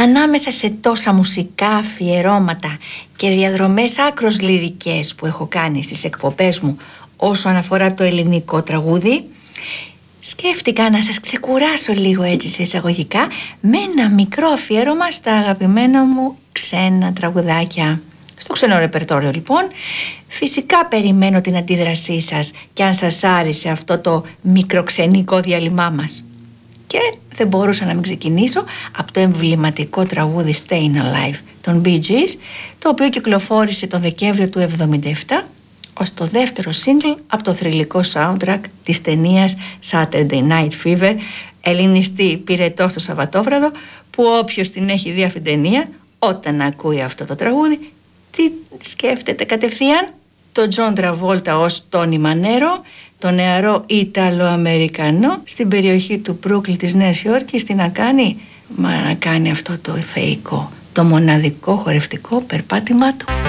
Ανάμεσα σε τόσα μουσικά αφιερώματα και διαδρομές άκρως λυρικές που έχω κάνει στις εκπομπές μου όσον αφορά το ελληνικό τραγούδι, σκέφτηκα να σας ξεκουράσω λίγο έτσι σε εισαγωγικά με ένα μικρό αφιέρωμα στα αγαπημένα μου ξένα τραγουδάκια. Στο ξένο ρεπερτόριο λοιπόν, φυσικά περιμένω την αντίδρασή σας και αν σας άρεσε αυτό το μικροξενικό διάλειμμά μας. Και δεν μπορούσα να μην ξεκινήσω από το εμβληματικό τραγούδι Stayin' Alive των Bee Gees, το οποίο κυκλοφόρησε τον Δεκέμβριο του 1977 ως το δεύτερο single από το θρυλικό soundtrack της ταινίας Saturday Night Fever, ελληνιστή πυρετό στο Σαββατόβραδο, που όποιος την έχει δει αυτή την ταινία, όταν ακούει αυτό το τραγούδι, τι σκέφτεται κατευθείαν? Το Τζον Τραβόλτα ως Τόνι Μανέρο, το νεαρό Ιταλοαμερικανό στην περιοχή του Μπρούκλιν της Νέας Υόρκης. Τι να κάνει? Μα να κάνει αυτό το θεϊκό, το μοναδικό χορευτικό περπάτημά του.